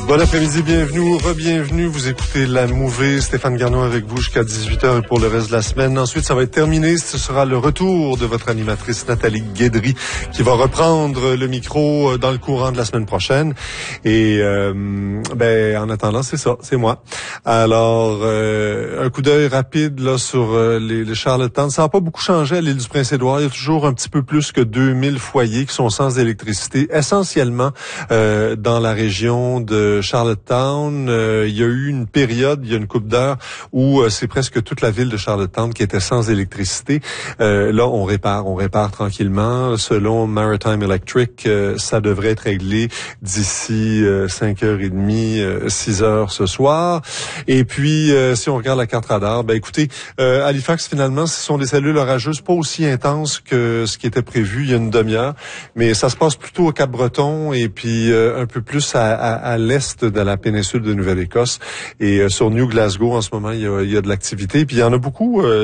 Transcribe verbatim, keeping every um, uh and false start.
Bon après-midi, bienvenue, re-bienvenue. Vous écoutez La Mouvée. Stéphane Garneau avec vous jusqu'à dix-huit heures pour le reste de la semaine. Ensuite, ça va être terminé. Ce sera le retour de votre animatrice Nathalie Guédry qui va reprendre le micro dans le courant de la semaine prochaine. Et euh, ben en attendant, c'est ça, c'est moi. Alors, euh, un coup d'œil rapide là sur euh, les, les Charlottetown. Ça n'a pas beaucoup changé à l'île du Prince-Édouard. Il y a toujours un petit peu plus que deux mille foyers qui sont sans électricité, essentiellement euh, dans la région de Charlottetown. Euh, il y a eu une période, il y a une couple d'heures, où euh, c'est presque toute la ville de Charlottetown qui était sans électricité. Euh, là, on répare, on répare tranquillement. Selon Maritime Electric, euh, ça devrait être réglé d'ici euh, cinq heures trente, euh, six heures ce soir. Et puis, euh, si on regarde la carte radar, ben écoutez, euh, Halifax, finalement, ce sont des cellules orageuses pas aussi intenses que ce qui était prévu il y a une demi-heure, mais ça se passe plutôt au Cap-Breton et puis euh, un peu plus à, à, à l'est de la péninsule de Nouvelle-Écosse. Et euh, sur New Glasgow, en ce moment, il y a, il y a de l'activité. Puis il y en a beaucoup euh,